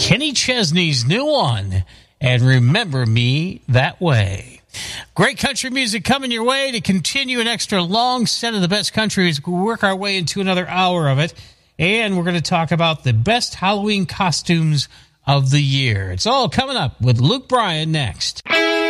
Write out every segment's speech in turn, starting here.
Kenny Chesney's new one, and Remember Me That Way. Great country music coming your way to continue an extra long set of the best country as we work our way into another hour of it. And we're going to talk about the best Halloween costumes of the year. It's all coming up with Luke Bryan next.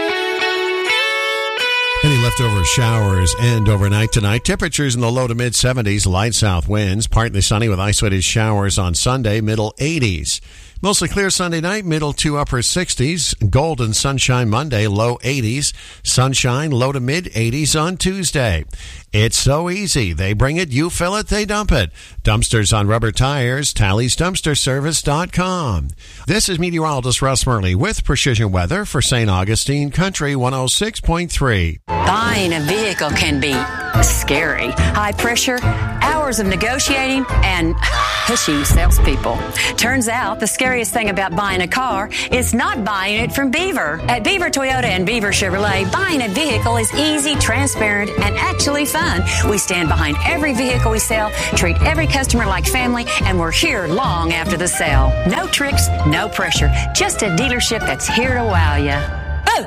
Any leftover showers end overnight tonight. Temperatures in the low to mid 70s, light south winds, partly sunny with isolated showers on Sunday, middle 80s. Mostly clear Sunday night, middle to upper 60s. Golden sunshine Monday, low 80s. Sunshine, low to mid 80s on Tuesday. It's so easy. They bring it, you fill it, they dump it. Dumpsters on rubber tires, TallysDumpsterService.com. This is meteorologist Russ Murley with Precision Weather for St. Augustine Country 106.3. Buying a vehicle can be scary. High pressure, hours of negotiating, and pushy salespeople. Turns out the scariest thing about buying a car is not buying it from Beaver. At Beaver Toyota and Beaver Chevrolet, buying a vehicle is easy, transparent, and actually fun. We stand behind every vehicle we sell, treat every customer like family, and we're here long after the sale. No tricks, no pressure. Just a dealership that's here to wow you. Oh!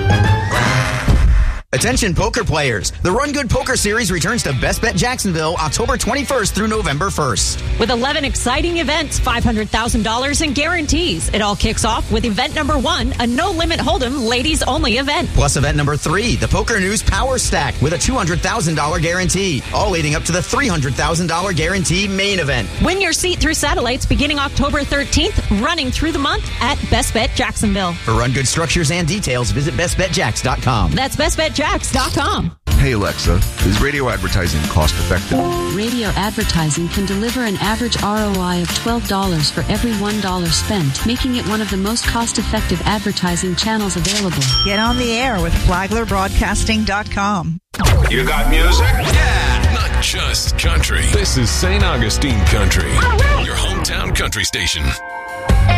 Attention poker players. The Run Good Poker Series returns to Best Bet Jacksonville October 21st through November 1st. With 11 exciting events, $500,000 in guarantees. It all kicks off with event number 1, a no-limit hold'em ladies-only event. Plus event number 3, the Poker News Power Stack with a $200,000 guarantee. All leading up to the $300,000 guarantee main event. Win your seat through satellites beginning October 13th, running through the month at Best Bet Jacksonville. For Run Good structures and details, visit bestbetjacks.com. That's bestbetjacks.com. Hey Alexa, is radio advertising cost effective? Radio advertising can deliver an average ROI of $12 for every $1 spent, making it one of the most cost-effective advertising channels available. Get on the air with FlaglerBroadcasting.com. You got music? Yeah! Not just country. This is St. Augustine Country, your hometown country station.